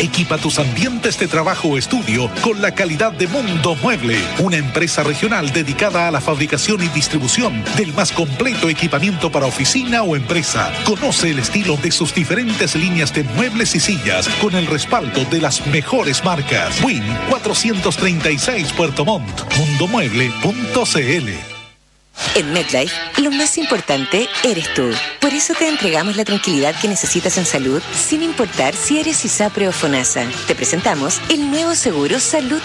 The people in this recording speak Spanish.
Equipa tus ambientes de trabajo o estudio con la calidad de Mundo Mueble, una empresa regional dedicada a la fabricación y distribución del más completo equipamiento para oficina o empresa. Conoce el estilo de sus diferentes líneas de muebles y sillas con el respaldo de las mejores marcas. Win 436 Puerto Montt. Mundomueble.cl. En MedLife, lo más importante eres tú. Por eso te entregamos la tranquilidad que necesitas en salud, sin importar si eres ISAPRE o FONASA. Te presentamos el nuevo seguro Salud